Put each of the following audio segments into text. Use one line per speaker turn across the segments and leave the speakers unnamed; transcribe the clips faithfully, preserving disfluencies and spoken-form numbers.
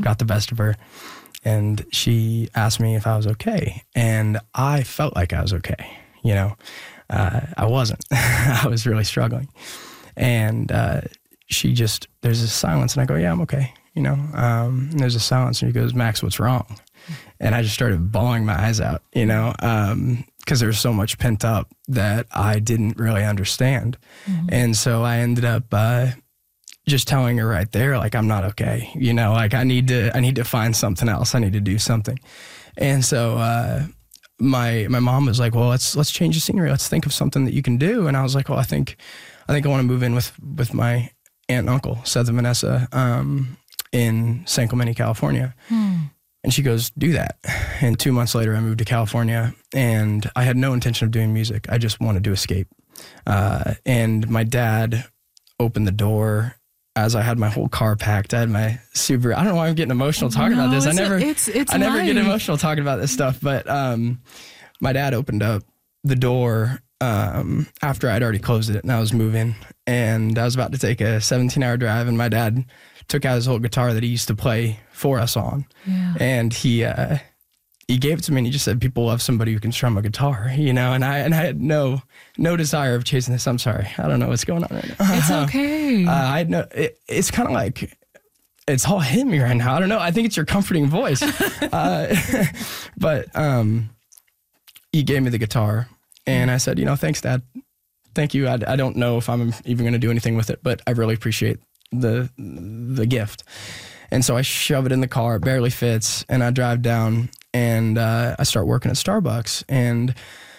got the best of her. And she asked me if I was okay. And I felt like I was okay. You know, uh, I wasn't. I was really struggling. And uh, she just, there's a silence. And I go, yeah, I'm okay. You know, um, and there's a silence. And she goes, Max, what's wrong? And I just started bawling my eyes out, you know, um, because there was so much pent up that I didn't really understand. Mm-hmm. And so I ended up uh, just telling her right there, like, I'm not okay. You know, like I need to, I need to find something else. I need to do something. And so uh, my my mom was like, well, let's let's change the scenery. Let's think of something that you can do. And I was like, well, I think I think I want to move in with with my aunt and uncle, Seth and Vanessa, um, in San Clemente, California. Hmm. And she goes, do that. And two months later, I moved to California, and I had no intention of doing music. I just wanted to escape. Uh, and my dad opened the door as I had my whole car packed. I had my Subaru. I don't know why I'm getting emotional talking
no,
about this. I
it's
never,
a, it's, it's
I never
life.
get emotional talking about this stuff. But um, my dad opened up the door um, after I'd already closed it, and I was moving. And I was about to take a seventeen-hour drive, and my dad took out his old guitar that he used to play for us on. Yeah. And he uh, he gave it to me, and he just said, people love somebody who can strum a guitar, you know, and I and I had no no desire of chasing this. I'm sorry. I don't know what's going on right now.
It's okay.
Uh, I had no, it, it's kind of like, it's all hitting me right now. I don't know. I think it's your comforting voice. uh, but um, he gave me the guitar, and I said, you know, thanks, Dad. Thank you. I, I don't know if I'm even going to do anything with it, but I really appreciate the the gift. And so I shove it in the car. It barely fits, and I drive down, and uh, I start working at Starbucks. And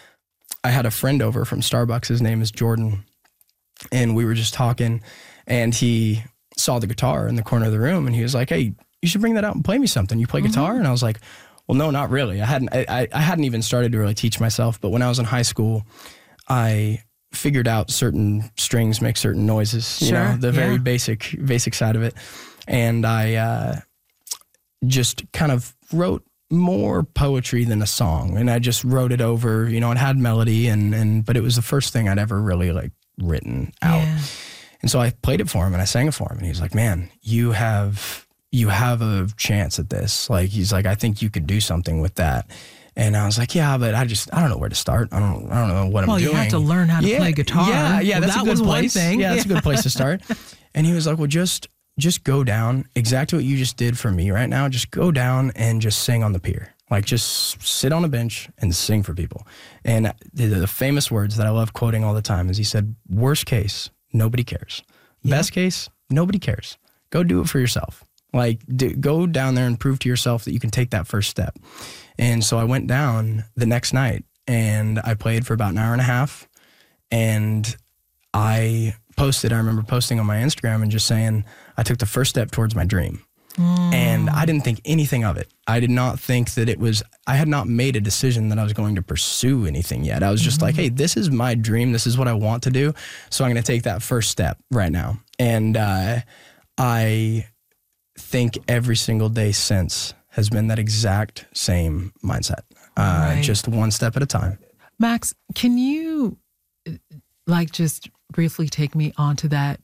I had a friend over from Starbucks. His name is Jordan, and we were just talking, and he saw the guitar in the corner of the room, and he was like, hey, you should bring that out and play me something. You play mm-hmm. guitar? And I was like, well, no, not really. I hadn't I, I hadn't even started to really teach myself. But when I was in high school, I figured out certain strings make certain noises, you
sure,
know, the
yeah.
very basic, basic side of it. And I uh, just kind of wrote more poetry than a song. And I just wrote it over, you know, it had melody and, and, but it was the first thing I'd ever really like written out. Yeah. And so I played it for him and I sang it for him. And he was like, man, you have, you have a chance at this. Like, he's like, I think you could do something with that. And I was like, yeah, but I just, I don't know where to start. I don't, I don't know what
well,
I'm doing.
Well, you have to learn how to
yeah,
play guitar.
Yeah, yeah,
well,
that's
that
a good
was
place.
One thing.
Yeah, that's a good place to start. And he was like, well, just, just go down, exactly what you just did for me right now. Just go down and just sing on the pier. Like, just sit on a bench and sing for people. And the, the famous words that I love quoting all the time is he said, worst case, nobody cares. Yeah. Best case, nobody cares. Go do it for yourself. Like, do, go down there and prove to yourself that you can take that first step. And so I went down the next night and I played for about an hour and a half. And I posted, I remember posting on my Instagram and just saying, I took the first step towards my dream. Mm. And I didn't think anything of it. I did not think that it was, I had not made a decision that I was going to pursue anything yet. I was just mm-hmm. like, hey, this is my dream. This is what I want to do. So I'm going to take that first step right now. And uh, I think every single day since has been that exact same mindset, uh, right. just one step at a time.
Max, can you like just briefly take me onto that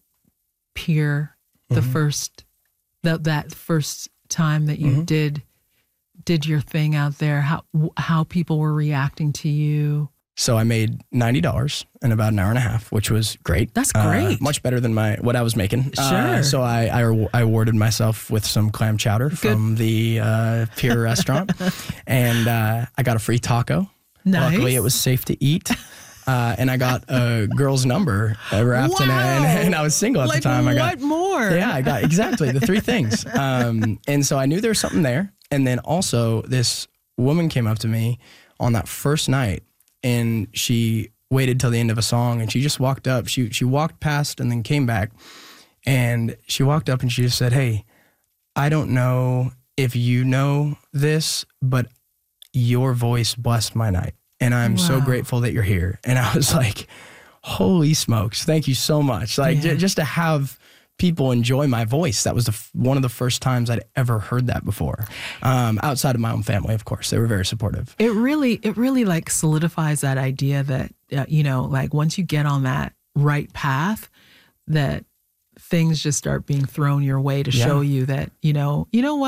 pier, the mm-hmm. first, that that first time that you mm-hmm. did did your thing out there? How how people were reacting to you?
So I made ninety dollars in about an hour and a half, which was great.
That's great.
Uh, much better than my what I was making.
Sure.
Uh, so I, I I awarded myself with some clam chowder Good. from the uh, Pier restaurant, and uh, I got a free taco.
Nice.
Luckily, it was safe to eat. Uh, and I got a girl's number uh, wrapped
wow.
in it, and, and I was single at
like
the time.
What
I got
more?
Yeah, I got exactly the three things. Um, and so I knew there was something there. And then also this woman came up to me on that first night, and she waited till the end of a song, and she just walked up. She she walked past and then came back, and she walked up and she just said, "Hey, I don't know if you know this, but your voice blessed my night. And I'm wow. so grateful that you're here." And I was like, holy smokes, thank you so much. Like yeah. j- just to have people enjoy my voice. That was the f- one of the first times I'd ever heard that before. Um, outside of my own family, of course, they were very supportive.
It really, it really like solidifies that idea that, uh, you know, like once you get on that right path, that things just start being thrown your way to yeah. show you that, you know, you know what?